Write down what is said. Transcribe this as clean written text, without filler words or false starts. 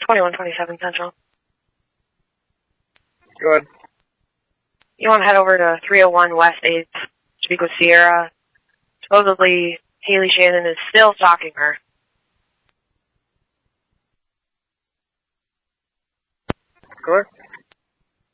2127 Central. Go ahead. You want to head over to 301 West 8th, speak with Sierra. Supposedly, Haley Shannon is still stalking her. Go ahead.